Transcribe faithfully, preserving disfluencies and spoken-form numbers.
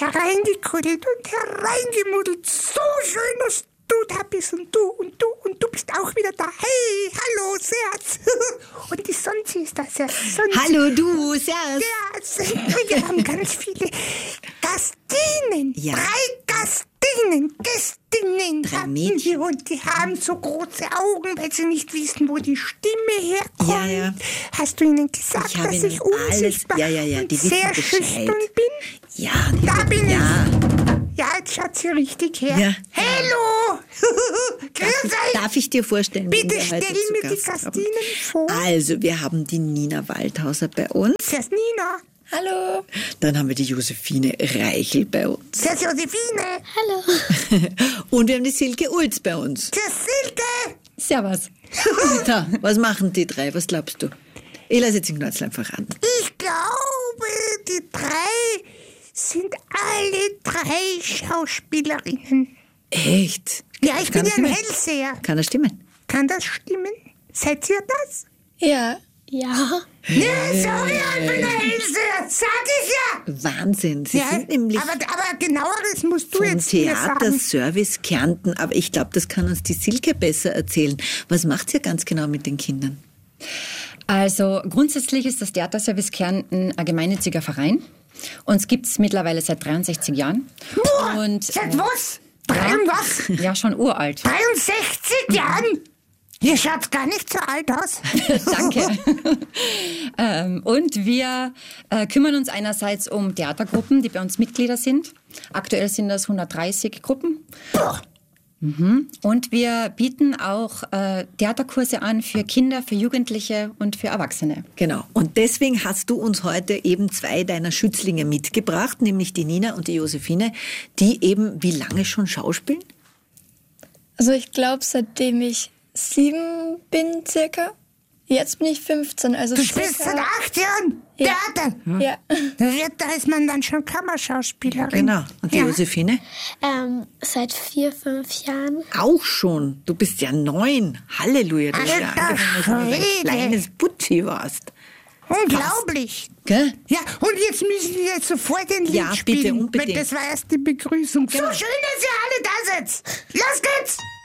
hereingekuddelt und hereingemuddelt. So schön, dass du da bist und du und du und du bist auch wieder da. Hey, hallo, Serz. Und die Sonzi ist da, Serz. Hallo, du, Serz. Ja, wir haben ganz viele Gastinen. Ja. Drei Gastinen, Gästinnen. Drei hatten Mädchen. wir und die haben so große Augen, weil sie nicht wissen, wo die Stimme herkommt. Ja, ja. Hast du ihnen gesagt, Ich habe dass ihnen ich alles- unsichtbar ja, ja, ja, und die wissen sehr Bescheid. schüchtern bin? Ja, die Da haben- bin ja. ich. Ja, jetzt schaut sie richtig her. Ja. Hallo! Grüß euch! Darf ich dir vorstellen? wen Bitte wir heute stell zu mir die Gast haben? Gastinen vor. Also, wir haben die Nina Waldhauser bei uns. Servus Nina. Hallo. Dann haben wir die Josephine Reichel bei uns. Servus Josephine. Hallo. Und wir haben die Silke Ulz bei uns. Servus Silke. Servus. Da, was machen die drei? Was glaubst du? Ich lasse jetzt den Knötzl einfach ran. Ich glaube, die drei sind alle drei Schauspielerinnen. Echt? Ja, ich Kann bin das ja ein stimmen? Hellseher. Kann das stimmen? Kann das stimmen? Seid ihr das? Ja. Ja. Ja, sorry, ich bin ein Hellseher. Sag ich ja. Wahnsinn. Sie Ja, sind nämlich aber, aber genaueres musst du vom jetzt mir sagen. Theaterservice Kärnten. Aber ich glaube, das kann uns die Silke besser erzählen. Was macht ihr ganz genau mit den Kindern? Also grundsätzlich ist das Theaterservice Kärnten ein gemeinnütziger Verein. Uns gibt es mittlerweile seit dreiundsechzig Jahren. Boah, Und, seit äh, was? Drei und was? Ja, schon uralt. dreiundsechzig Jahren? Ihr schaut gar nicht so alt aus. Danke. ähm, und wir äh, kümmern uns einerseits um Theatergruppen, die bei uns Mitglieder sind. Aktuell sind das hundertdreißig Gruppen. Boah. Mhm. Und wir bieten auch äh, Theaterkurse an für Kinder, für Jugendliche und für Erwachsene. Genau. Und deswegen hast du uns heute eben zwei deiner Schützlinge mitgebracht, nämlich die Nina und die Josephine, die eben wie lange schon schauspielen? Also ich glaube, seitdem ich sieben bin circa. Jetzt bin ich fünfzehn. Also Du spielst seit circa, acht Jahren Ja. Theater. Ja. Da, wird, da ist man dann schon Kammerschauspielerin. Genau. Und die Ja. Josephine? Ähm, seit vier, fünf Jahren. Auch schon. Du bist ja neun. Halleluja. Du hast ja Alter angefangen, als du ein Schwede. kleines Butschi warst. Unglaublich. Gell? Ja, und jetzt müssen wir jetzt sofort ein Lied Ja, bitte, spielen. unbedingt. Weil das war erst die Begrüßung. So schön, dass ihr alle da seid. Los geht's.